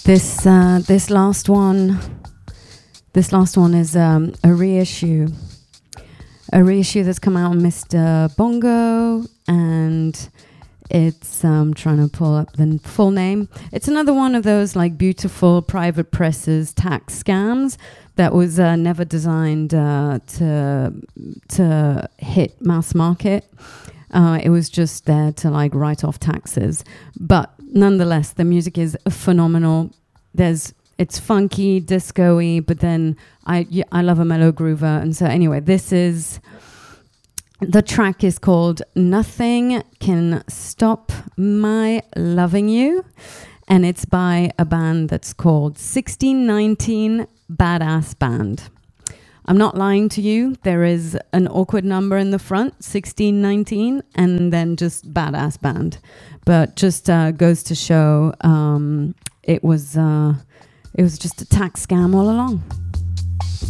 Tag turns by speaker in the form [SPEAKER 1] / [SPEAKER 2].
[SPEAKER 1] This last one is a reissue that's come out on Mr. Bongo, and it's trying to pull up the full name. It's another one of those like beautiful private presses tax scams that was never designed to hit mass market. It was just there to like write off taxes, but nonetheless, the music is phenomenal. It's funky, disco-y, but then I love a mellow groover, and so anyway, the track is called "Nothing Can Stop My Loving You," and it's by a band that's called 1619 Badass Band. I'm not lying to you. There is an awkward number in the front, 1619, and then just Badass Band. But just goes to show it was just a tax scam all along.